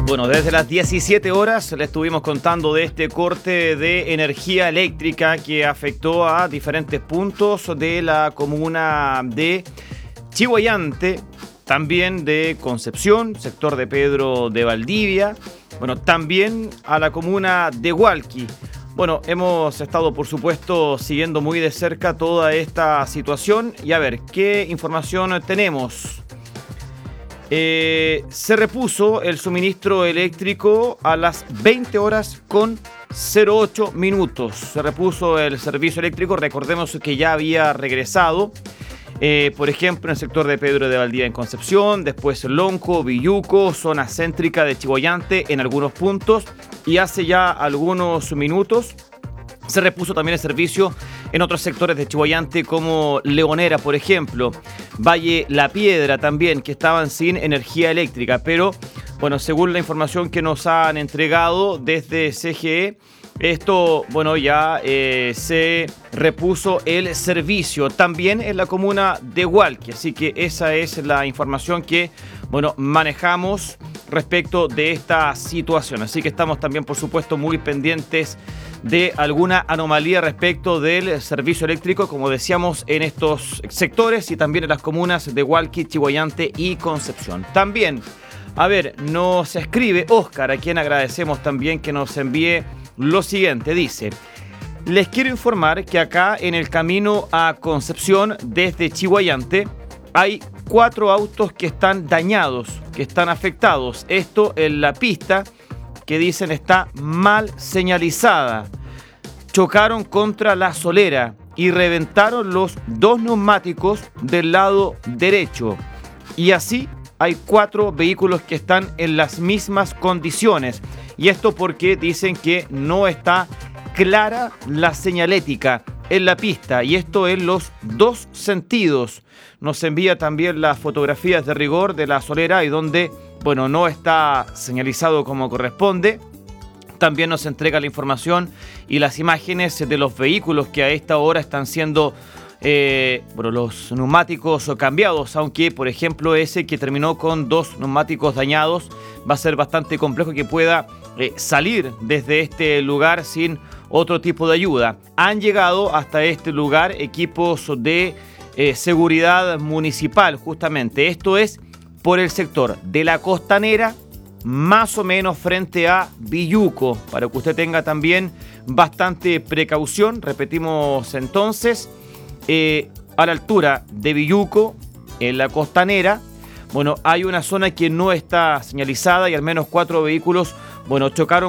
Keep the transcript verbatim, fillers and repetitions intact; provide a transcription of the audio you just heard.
Bueno, desde las diecisiete horas le estuvimos contando de este corte de energía eléctrica que afectó a diferentes puntos de la comuna de Chillhuayante, también de Concepción, sector de Pedro de Valdivia, bueno, también a la comuna de Hualqui. Bueno, hemos estado, por supuesto, siguiendo muy de cerca toda esta situación y a ver, ¿qué información tenemos? Eh, se repuso el suministro eléctrico a las veinte horas con cero ocho minutos. Se repuso el servicio eléctrico, recordemos que ya había regresado, eh, por ejemplo, en el sector de Pedro de Valdivia en Concepción, después Lonco, Villuco, zona céntrica de Chillhuayante en algunos puntos, y hace ya algunos minutos se repuso también el servicio en otros sectores de Chillhuayante como Leonera, por ejemplo, Valle La Piedra también, que estaban sin energía eléctrica. Pero, bueno, según la información que nos han entregado desde C G E, esto, bueno, ya eh, se repuso el servicio también en la comuna de Hualqui. Así que esa es la información que, bueno, manejamos respecto de esta situación. Así que estamos también, por supuesto, muy pendientes de alguna anomalía respecto del servicio eléctrico, como decíamos, en estos sectores y también en las comunas de Hualqui, Chillhuayante y Concepción. También, a ver, nos escribe Óscar, a quien agradecemos también que nos envíe lo siguiente. Dice: les quiero informar que acá en el camino a Concepción desde Chillhuayante hay cuatro autos que están dañados, que están afectados. Esto en la pista que dicen está mal señalizada. Chocaron contra la solera y reventaron los dos neumáticos del lado derecho. Y así hay cuatro vehículos que están en las mismas condiciones. Y esto porque dicen que no está clara la señalética en la pista, y esto en los dos sentidos. Nos envía también las fotografías de rigor de la solera y donde, bueno, no está señalizado como corresponde. También nos entrega la información y las imágenes de los vehículos que a esta hora están siendo eh, bueno, los neumáticos cambiados, aunque, por ejemplo, ese que terminó con dos neumáticos dañados va a ser bastante complejo que pueda eh, salir desde este lugar sin otro tipo de ayuda. Han llegado hasta este lugar equipos de eh, seguridad municipal, justamente. Esto es por el sector de la Costanera, más o menos frente a Villuco, para que usted tenga también bastante precaución. Repetimos entonces, eh, a la altura de Villuco, en la Costanera, bueno, hay una zona que no está señalizada y al menos cuatro vehículos, bueno, chocaron